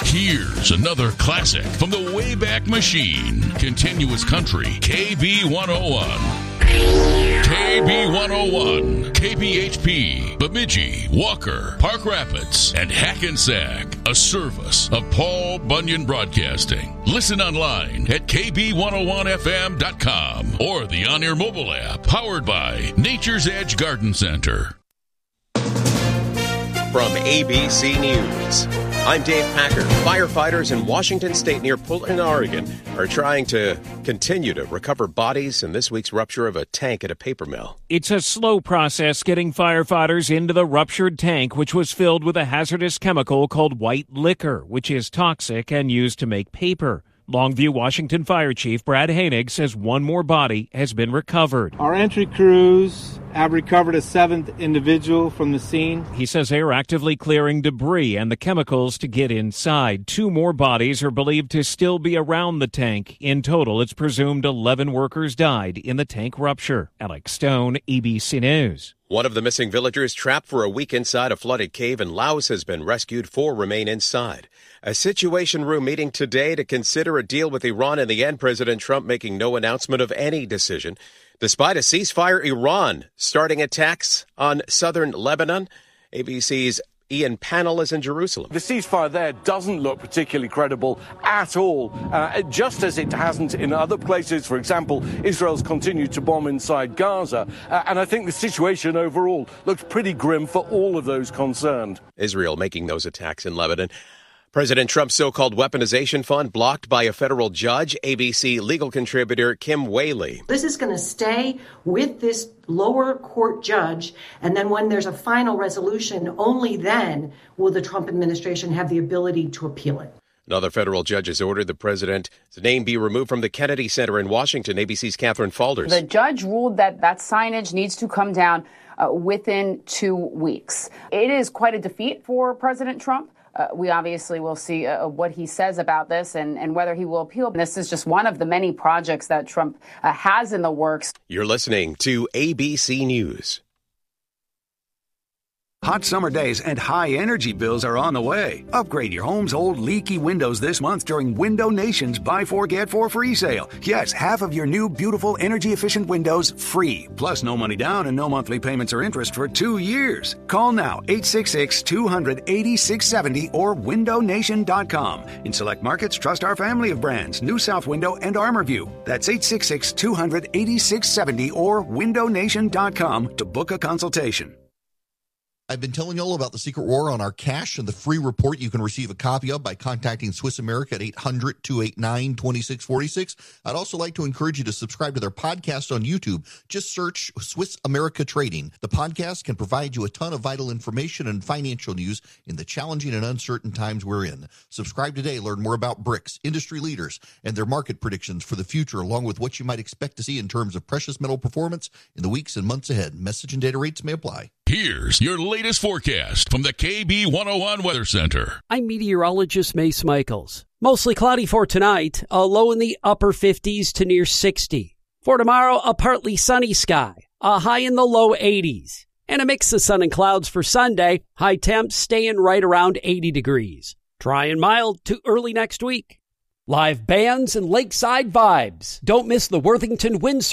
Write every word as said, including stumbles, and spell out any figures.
Here's another classic from the Wayback Machine. Continuous Country, K B one oh one. K B one oh one, K B H P, Bemidji, Walker, Park Rapids, and Hackensack, a service of Paul Bunyan Broadcasting. Listen online at K B one oh one F M dot com or the on-air mobile app powered by Nature's Edge Garden Center. From A B C News, I'm Dave Packer. Firefighters in Washington State near Portland, Oregon, are trying to continue to recover bodies in this week's rupture of a tank at a paper mill. It's a slow process getting firefighters into the ruptured tank, which was filled with a hazardous chemical called white liquor, which is toxic and used to make paper. Longview, Washington Fire Chief Brad Hainig says one more body has been recovered. Our entry crews have recovered a seventh individual from the scene. He says they are actively clearing debris and the chemicals to get inside. Two more bodies are believed to still be around the tank. In total, it's presumed eleven workers died in the tank rupture. Alex Stone, A B C News. One of the missing villagers trapped for a week inside a flooded cave in Laos has been rescued. Four remain inside. A Situation Room meeting today to consider a deal with Iran. In the end, President Trump making no announcement of any decision. Despite a ceasefire, Iran starting attacks on southern Lebanon. A B C's Ian Pannell is in Jerusalem. The ceasefire there doesn't look particularly credible at all, uh, just as it hasn't in other places. For example, Israel's continued to bomb inside Gaza, uh, and I think the situation overall looks pretty grim for all of those concerned. Israel making those attacks in Lebanon. President Trump's so-called weaponization fund blocked by a federal judge. A B C legal contributor Kim Whaley. This is going to stay with this lower court judge, and then when there's a final resolution, only then will the Trump administration have the ability to appeal it. Another federal judge has ordered the president's name be removed from the Kennedy Center in Washington. A B C's Catherine Falders. The judge ruled that that signage needs to come down uh, within two weeks. It is quite a defeat for President Trump. Uh, we obviously will see uh, what he says about this and, and whether he will appeal. This is just one of the many projects that Trump uh, has in the works. You're listening to A B C News. Hot summer days and high energy bills are on the way. Upgrade your home's old leaky windows this month during Window Nation's Buy Four Get Four free sale. Yes, half of your new beautiful energy efficient windows free. Plus no money down and no monthly payments or interest for two years. Call now eight six six, two hundred, eighty-six seventy or window nation dot com. In select markets, trust our family of brands, New South Window and ArmorView. That's eight six six, two hundred, eighty-six seventy or window nation dot com to book a consultation. I've been telling you all about the Secret War on our cash and the free report you can receive a copy of by contacting Swiss America at eight hundred, two eight nine, two six four six. I'd also like to encourage you to subscribe to their podcast on YouTube. Just search Swiss America Trading. The podcast can provide you a ton of vital information and financial news in the challenging and uncertain times we're in. Subscribe today. Learn more about BRICS, industry leaders, and their market predictions for the future, along with what you might expect to see in terms of precious metal performance in the weeks and months ahead. Message and data rates may apply. Here's your latest forecast from the K B one oh one Weather Center. I'm meteorologist Mace Michaels. Mostly cloudy for tonight, a low in the upper fifties to near sixty. For tomorrow, a partly sunny sky, a high in the low eighties. And a mix of sun and clouds for Sunday, high temps staying right around eighty degrees. Dry and mild to early next week. Live bands and lakeside vibes. Don't miss the Worthington Wind